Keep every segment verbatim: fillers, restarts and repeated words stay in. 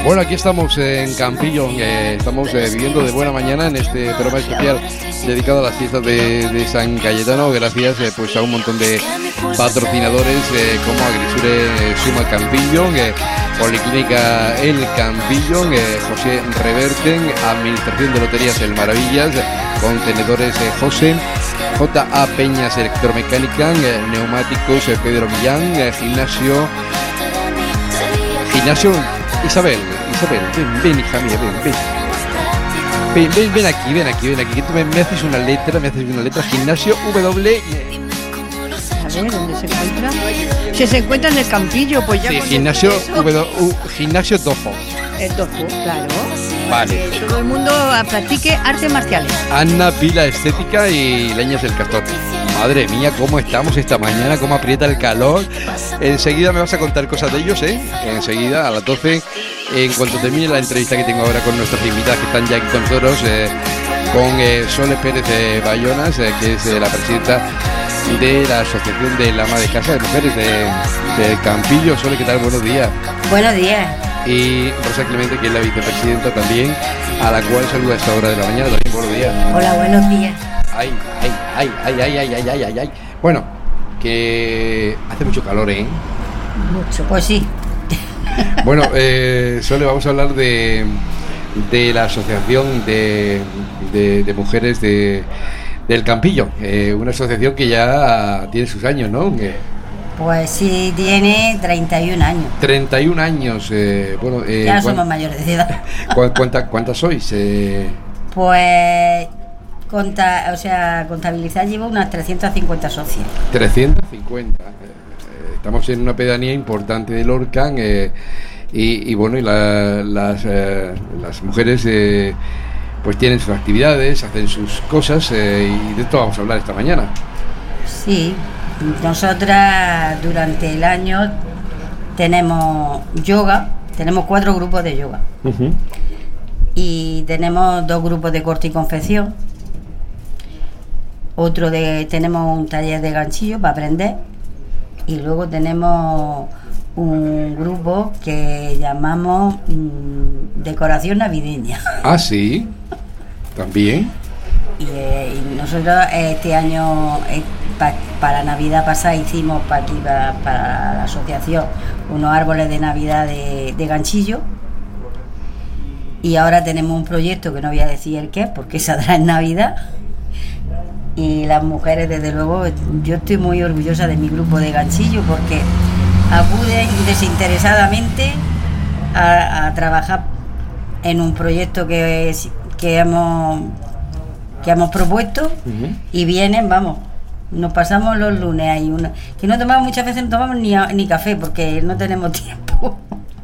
Bueno, aquí estamos en Campillo, eh, estamos eh, viviendo de buena mañana en este programa especial dedicado a las fiestas de, de San Cayetano, gracias eh, pues a un montón de patrocinadores eh, como Agrisure eh, Suma Campillo, eh, Policlínica El Campillo, eh, José Reverten, Administración de Loterías El Maravillas, Contenedores eh, José, J A Peñas Electromecánica, eh, Neumáticos eh, Pedro Millán, eh, Gimnasio Gimnasio Isabel, Isabel, ven, ven, hija mía, ven, ven. Ven, ven, ven aquí, ven aquí, ven aquí, que tú me, me haces una letra, me haces una letra, Gimnasio W. A ver, ¿dónde se encuentra? Si se encuentra en el Campillo, pues ya... Sí, Gimnasio W, Gimnasio Dojo. El Dojo, claro. Vale. Que todo el mundo practique artes marciales. Ana Pila Estética y Leñas del Castor. Madre mía, cómo estamos esta mañana, cómo aprieta el calor. Enseguida me vas a contar cosas de ellos, ¿eh? Enseguida, a las doce, en cuanto termine la entrevista que tengo ahora con nuestras invitadas que están ya aquí con nosotros, eh, con eh, Sole Pérez eh, Bayonas, eh, que es eh, la presidenta de la Asociación de la Ama de Casa de Mujeres de, de Campillo. Sole, ¿qué tal? Buenos días. Buenos días. Y Rosa Clemente, que es la vicepresidenta también, a la cual saluda a esta hora de la mañana. También buenos días. Hola, buenos días. Ay, ay, ay, ay, ay, ay, ay, ay, ay, ay. Bueno, que hace mucho calor, ¿eh? Mucho, pues sí. Bueno, eh, Sole, vamos a hablar de, de la Asociación de, de, de Mujeres de, del Campillo, eh, una asociación que ya tiene sus años, ¿no? Que, Pues sí, tiene treinta y un años. treinta y un años, eh, bueno... Eh, ya somos mayores de edad. ¿Cuántas cuántas sois? Eh... Pues... Conta, o sea, contabilizar llevo unas trescientas cincuenta socios. trescientas cincuenta. Eh, estamos en una pedanía importante de Lorca, eh, y, y bueno, y la, las, eh, las mujeres eh, pues tienen sus actividades, hacen sus cosas, eh, y de esto vamos a hablar esta mañana. Sí, nosotras durante el año tenemos yoga, tenemos cuatro grupos de yoga. Uh-huh. Y tenemos dos grupos de corte y confección. Otro de tenemos un taller de ganchillo para aprender, y luego tenemos un grupo que llamamos mmm, decoración navideña. Ah, sí, también. Y, eh, y nosotros este año eh, pa, para Navidad pasada hicimos para aquí para, para la asociación unos árboles de Navidad de, de ganchillo, y ahora tenemos un proyecto que no voy a decir el qué porque saldrá en Navidad. Y las mujeres, desde luego, yo estoy muy orgullosa de mi grupo de ganchillo porque acuden desinteresadamente a, a trabajar en un proyecto que, que, hemos, que hemos propuesto. Uh-huh. Y vienen, vamos, nos pasamos los lunes ahí, una, que no tomamos muchas veces, no tomamos ni, ni café porque no tenemos tiempo.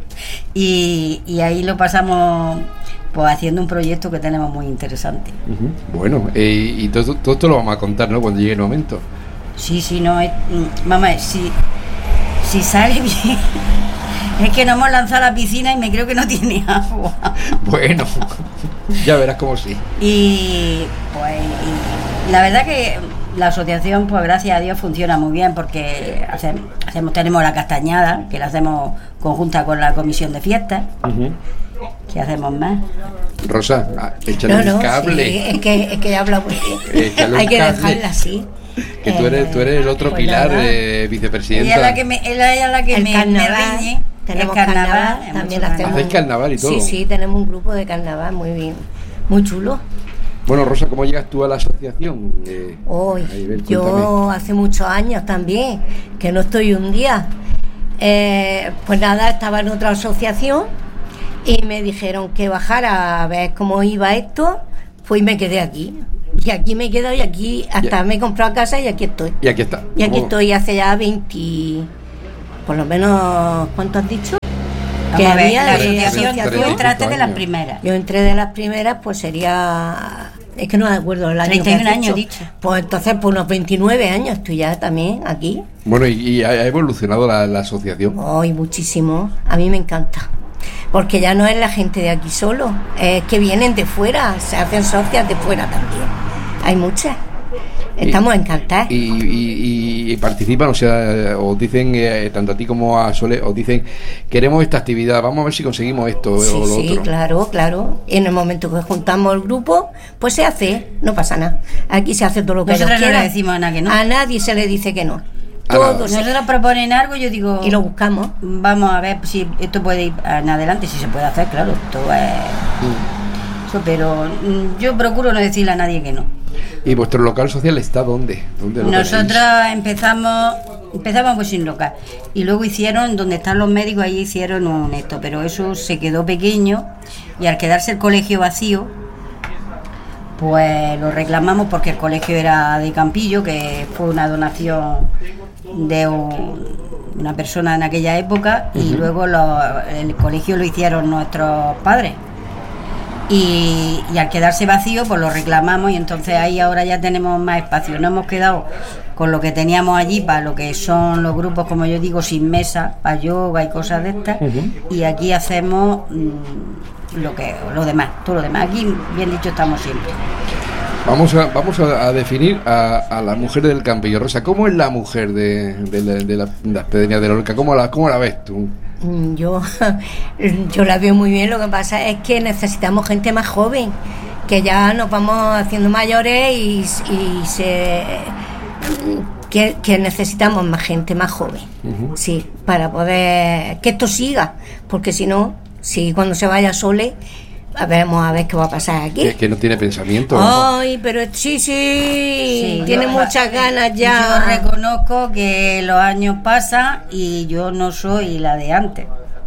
y, y ahí lo pasamos... pues haciendo un proyecto que tenemos muy interesante. Uh-huh. Bueno, eh, y todo, todo esto lo vamos a contar, ¿no? Cuando llegue el momento. Sí, sí, no, es, mamá, si, si sale bien, es que nos hemos lanzado a la piscina y me creo que no tiene agua. Bueno, ya verás cómo sí. Y pues, y la verdad que la asociación, pues gracias a Dios, funciona muy bien porque hacemos, hacemos tenemos la castañada, que la hacemos conjunta con la comisión de fiestas. Uh-huh. ¿Qué hacemos más? Rosa, échale no, no, un cable. Sí, es que, es que habla muy bien. Hay que cable. Dejarla así. Que tú eres, tú eres el otro pues pilar, eh, vicepresidenta. Ella es la que me, ella es la que el me, carnaval, me riñe. Tenemos el carnaval, carnaval, también hacemos. ¿Hacéis carnaval y todo? Sí, sí, tenemos un grupo de carnaval muy bien, muy chulo. Bueno, Rosa, ¿cómo llegas tú a la asociación? Eh, Hoy, yo hace muchos años también, que no estoy un día. Eh, pues nada, estaba en otra asociación y me dijeron que bajara a ver cómo iba esto, pues me quedé aquí. Y aquí me he quedado y aquí hasta ya. me he comprado casa y aquí estoy. Y aquí está. Y aquí ¿Cómo? Estoy hace ya veinte, por lo menos, ¿cuánto has dicho? Que había la asociación, tú entraste de las primeras. Yo entré de las primeras, pues sería, es que no me acuerdo el año. treinta y un años dicho. Pues entonces, por unos veintinueve años, estoy ya también aquí. Bueno, y, y ha evolucionado la, la asociación. Hoy, oh, muchísimo. A mí me encanta. Porque ya no es la gente de aquí solo, es que vienen de fuera, se hacen socias de fuera también. Hay muchas. Estamos encantados. Y, y, y participan, o sea, os dicen, eh, tanto a ti como a Sole, os dicen, queremos esta actividad, vamos a ver si conseguimos esto Sí, o lo sí, otro. claro, claro. Y en el momento que juntamos el grupo, pues se hace, no pasa nada. Aquí se hace todo lo que Nosotros ellos no quieran. le decimos a nadie que no. A nadie se le dice que no. A Todo nada. se- Nosotros proponen algo, yo digo, y lo buscamos. vamos a ver si esto puede ir en adelante, si se puede hacer, claro, todo es eso, pero mm, yo procuro no decirle a nadie que no. ¿Y vuestro local social está dónde? ¿Dónde lo Nosotros tenéis? empezamos empezamos pues sin local y luego hicieron donde están los médicos, ahí hicieron un esto, pero eso se quedó pequeño y al quedarse el colegio vacío pues lo reclamamos porque el colegio era de Campillo, que fue una donación de un- una persona en aquella época, y luego lo- el colegio lo hicieron nuestros padres. Y, y al quedarse vacío, pues lo reclamamos y entonces ahí ahora ya tenemos más espacio. No hemos quedado con lo que teníamos allí para lo que son los grupos, como yo digo, sin mesa, para yoga y cosas de estas. Y aquí hacemos mm, lo que lo demás, todo lo demás. Aquí, bien dicho, estamos siempre. Vamos a, vamos a, a definir a, a la mujer del Campillo. Rosa, ¿cómo es la mujer de, de, la- de la- de las Pedanías de Lorca? ¿Cómo la, cómo la ves tú? Mm, Yo, yo la veo muy bien, lo que pasa es que necesitamos gente más joven, que ya nos vamos haciendo mayores y, y se que, que necesitamos más gente más joven, sí, para poder que esto siga, porque si no, si cuando se vaya Sole, a ver, vamos a ver qué va a pasar aquí. Que, que no tiene pensamiento. Ay, pero sí, sí, Sí, tiene yo- muchas ganas ya. Yo reconozco que los años pasan y yo no soy la de antes.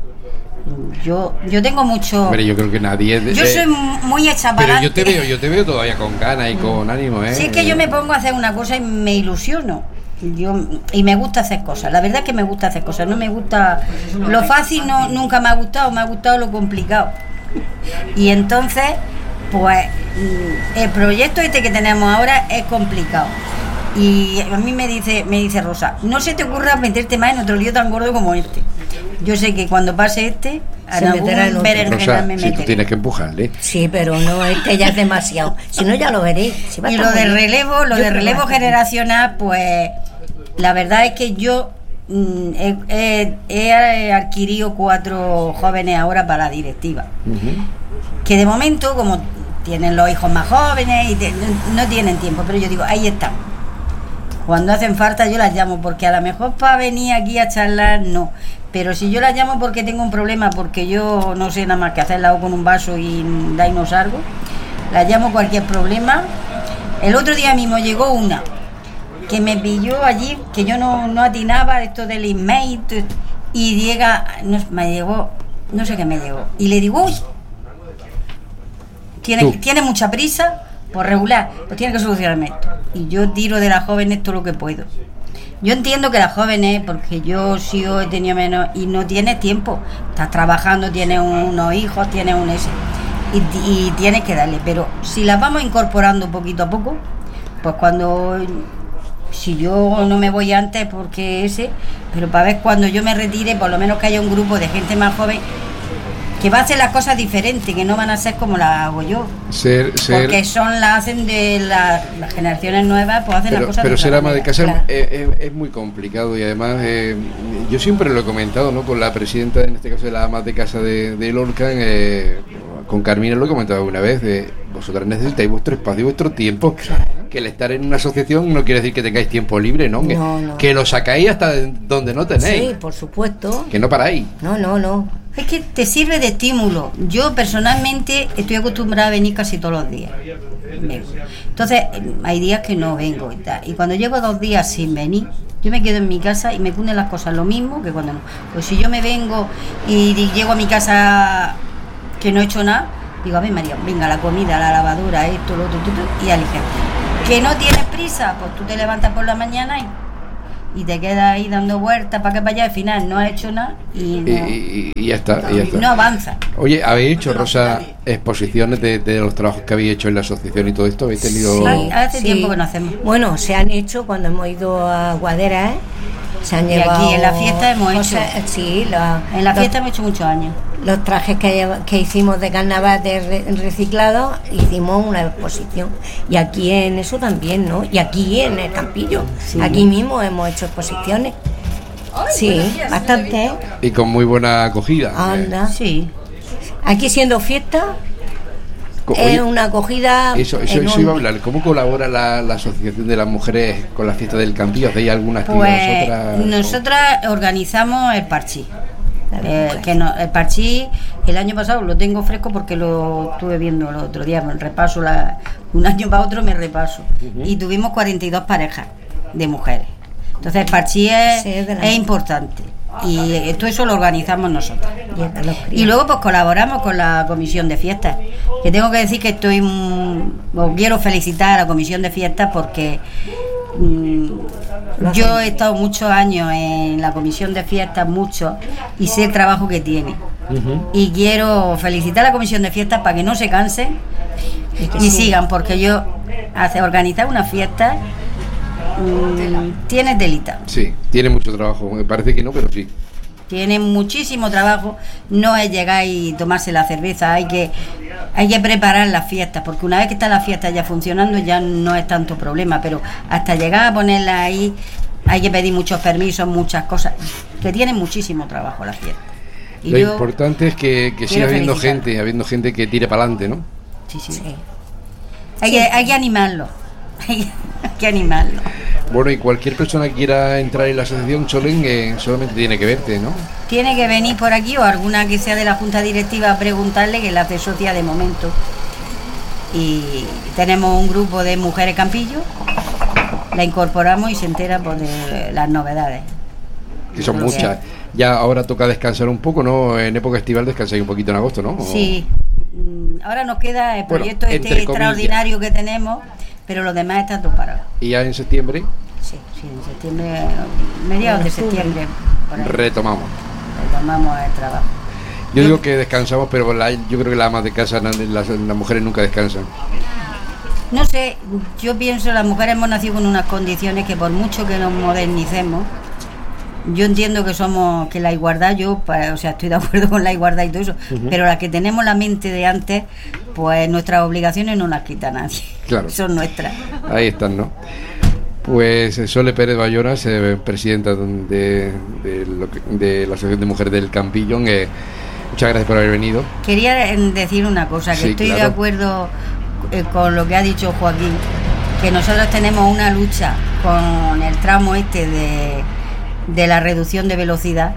Yo, yo tengo mucho. Hombre, yo creo que nadie... de- Yo de- soy muy hecha para Pero yo te veo, yo te veo todavía con ganas y con ánimo, ¿eh? Si es que yo me pongo a hacer una cosa y me ilusiono. Yo, y me gusta hacer cosas. La verdad es que me gusta hacer cosas. No me gusta. Lo fácil no, nunca me ha gustado, me ha gustado lo complicado. Y entonces, pues, mm, el proyecto este que tenemos ahora es complicado. Y a mí me dice, me dice Rosa, no se te ocurra meterte más en otro lío tan gordo como este. Yo sé que cuando pase este, Se en meterá en algún otro. berenjena Rosa, me si tú meteré. tienes que empujarle. Sí, pero no, este ya es demasiado. Si no, ya lo veréis. Si va a Y estar lo de muy bien. relevo, lo Yo de creo relevo que va a estar generacional, pues la verdad es que yo mm, he, he- he adquirido cuatro jóvenes ahora para la directiva. Que de momento, como tienen los hijos más jóvenes y te- no tienen tiempo, pero yo digo, ahí están. Cuando hacen falta yo las llamo, porque a lo mejor para venir aquí a charlar no, pero si yo las llamo porque tengo un problema, porque yo no sé nada más que hacerla hago con un vaso y de ahí no salgo, las llamo cualquier problema. El otro día mismo llegó una que me pilló allí, que yo no, no atinaba esto del email, todo esto, y llega, no, me llegó, no sé qué me llegó, y le digo, uy, tiene, Tú. tiene mucha prisa, por regular, pues tiene que solucionarme esto. Y yo tiro de las jóvenes todo lo que puedo. Yo entiendo que las jóvenes, porque yo sí yo he tenido menos, y no tienes tiempo, estás trabajando, tienes unos hijos, tienes un ese, y, y tienes que darle, pero si las vamos incorporando poquito a poco, pues cuando, si yo no me voy antes porque ese, pero para ver cuando yo me retire, por lo menos que haya un grupo de gente más joven que va a hacer las cosas diferentes, que no van a ser como las hago yo. Ser, ser, Porque son las hacen de la- las generaciones nuevas, pues hacen las pero, cosas pero de ser otra ama de manera. casa claro. es, es- es muy complicado y además eh, yo siempre lo he comentado, ¿no? Con la presidenta, en este caso de las amas de casa de, de Lorca, eh, con Carmina lo he comentado alguna vez, eh, vosotras necesitáis vuestro espacio y vuestro tiempo, que el estar en una asociación no quiere decir que tengáis tiempo libre, ¿no? Que, No, no. que lo sacáis hasta de donde no tenéis, Sí, por supuesto. que no paráis. No, no, no. Es que te sirve de estímulo. Yo personalmente estoy acostumbrada a venir casi todos los días. Vengo. Entonces, hay días que no vengo y tal. Y cuando llevo dos días sin venir, yo me quedo en mi casa y me cunden las cosas lo mismo que cuando no. Pues si yo me vengo y llego a mi casa que no he hecho nada, digo, a ver María, venga, la comida, la lavadora, esto, lo otro, tu, tu, y a aligerar. Que no tienes prisa, pues tú te levantas por la mañana y y te quedas ahí dando vueltas para que para allá, al final no has hecho nada y no, Y, y- y ya está, y ya está. no avanza. Oye, ¿habéis hecho, Rosa, exposiciones de, de los trabajos que habéis hecho en la asociación y todo esto? ¿Habéis tenido...? Sí. Hace tiempo que no hacemos. Bueno, se han hecho cuando hemos ido a Guadera, ¿eh? Se han Y llevado aquí en la fiesta hemos hecho. cosas- sí, la, En la los- fiesta hemos hecho muchos años. los trajes que, que hicimos de carnaval de re, reciclado, hicimos una exposición. Y aquí en eso también, ¿no? Y aquí en el Campillo, sí. Aquí mismo hemos hecho exposiciones. Sí, bastante. Y con muy buena acogida. Anda. Sí. Aquí siendo fiesta, Oye, es una acogida. Eso, eso, eso iba a hablar. ¿Cómo colabora la, la Asociación de las Mujeres con la fiesta del Campillo? ¿Hacéis alguna actividad pues vosotras? Nosotras organizamos el parchí. Eh, que no, el parchí el año pasado lo tengo fresco porque lo estuve viendo el otro día, me repaso la, un año para otro me repaso. Uh-huh. Y tuvimos cuarenta y dos parejas de mujeres. Entonces el parchí es, sí, es, es importante. Y todo eso lo organizamos nosotros. Y luego pues colaboramos con la comisión de fiestas, que tengo que decir que estoy os quiero felicitar a la comisión de fiestas porque mmm, yo he estado muchos años en la comisión de fiestas, mucho, y sé el trabajo que tiene. Uh-huh. Y quiero felicitar a la comisión de fiestas para que no se cansen y, y sí. sigan, porque yo hace organizar una fiesta Mm, tiene telita. Sí, tiene mucho trabajo, me parece que no, pero sí. Tiene muchísimo trabajo, no es llegar y tomarse la cerveza, hay que hay que preparar las fiestas, porque una vez que está la fiesta ya funcionando ya no es tanto problema, pero hasta llegar a ponerla ahí hay que pedir muchos permisos, muchas cosas, que tiene muchísimo trabajo la fiesta. Y lo importante es que, que siga habiendo gente, habiendo gente que tire para adelante, ¿no? Sí, sí, sí. Hay, sí. Que, hay que animarlo, hay que animarlo. Bueno, y cualquier persona que quiera entrar en la asociación Cholén eh, solamente tiene que verte, ¿no? Tiene que venir por aquí o alguna que sea de la junta directiva a preguntarle, que la hace socia de momento. Y tenemos un grupo de mujeres Campillo, la incorporamos y se entera pues, de las novedades. Que son Porque muchas. Ya ahora toca descansar un poco, ¿no? En época estival descansáis un poquito en agosto, ¿no? ¿O? Sí. Ahora nos queda el proyecto bueno, este extraordinario que tenemos, pero los demás están todos parados. ¿Y ya en septiembre? Sí, sí, en septiembre, mediados de septiembre. Por ahí. Retomamos. Retomamos el trabajo. Yo, yo digo que descansamos, pero la, yo creo que las amas de casa, las, las mujeres nunca descansan. No sé, yo pienso las mujeres hemos nacido con unas condiciones que por mucho que nos modernicemos, yo entiendo que somos, que la igualdad, yo, o sea, estoy de acuerdo con la igualdad y todo eso, uh-huh. Pero las que tenemos la mente de antes, pues nuestras obligaciones no las quita nadie. Claro. Son nuestras. Ahí están, ¿no? Pues Sole Pérez Bayonas, eh, presidenta de, de, lo que, de la Asociación de Mujeres del Campillo, eh, muchas gracias por haber venido. Quería decir una cosa, que sí, estoy claro. de acuerdo eh, con lo que ha dicho Joaquín, que nosotros tenemos una lucha con el tramo este de, de la reducción de velocidad,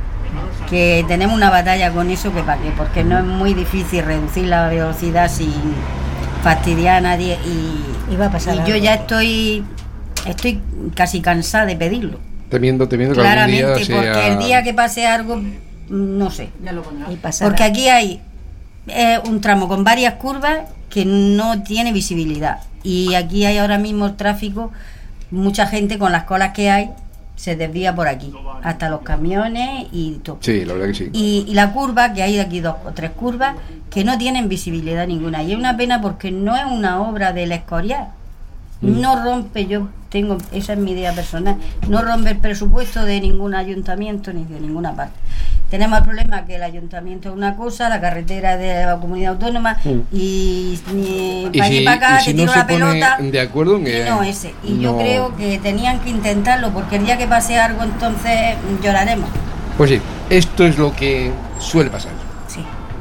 que tenemos una batalla con eso, que para qué, porque no es muy difícil reducir la velocidad sin fastidiar a nadie y, y, va a pasar y yo ya estoy estoy casi cansada de pedirlo. Temiendo, temiendo que claramente, algún día sea... porque el día que pase algo, no sé. Ya lo porque aquí hay eh, un tramo con varias curvas que no tiene visibilidad y aquí hay ahora mismo tráfico, mucha gente con las colas que hay se desvía por aquí, hasta los camiones y todo. Sí, la verdad que sí. Y, y la curva, que hay aquí dos o tres curvas que no tienen visibilidad ninguna. Y es una pena porque no es una obra del Escorial. Mm. No rompe, yo tengo, esa es mi idea personal, no rompe el presupuesto de ningún ayuntamiento ni de ninguna parte. Tenemos el problema que el ayuntamiento es una cosa, la carretera de la comunidad autónoma mm. y, y para allí para acá si te tiro no la pelota. De acuerdo en que no ese. Y no. yo creo que tenían que intentarlo porque el día que pase algo entonces lloraremos. Pues sí, esto es lo que suele pasar. Sí.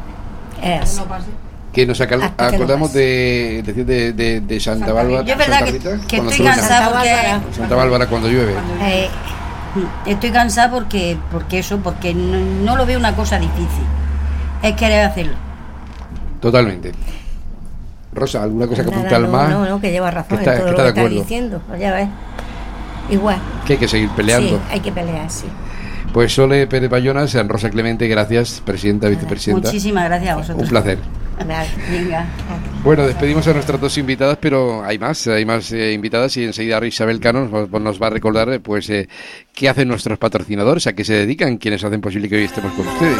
Es. Que nos acal- acordamos no de, de, de, de, de Santa Bárbara. Yo es verdad Santa que, Rita, que estoy cansada porque Santa Bárbara cuando llueve. Eh, estoy cansada porque porque eso, porque no, no lo veo una cosa difícil. Es querer hacerlo. Totalmente. Rosa, ¿alguna cosa que Nada, apuntar no, más? No, no, que lleva razón que está, en todo que está lo que de está diciendo. Ya ves. Igual. Que hay que seguir peleando. Sí, hay que pelear, sí. Pues Sole Pérez Bayonas, Rosa Clemente, gracias, presidenta, vicepresidenta. Muchísimas gracias a vosotros. Un placer. Venga. Bueno, despedimos a nuestras dos invitadas, pero hay más, hay más eh, invitadas y enseguida Isabel Cano nos, nos va a recordar pues eh, qué hacen nuestros patrocinadores, a qué se dedican, quienes hacen posible que hoy estemos con ustedes.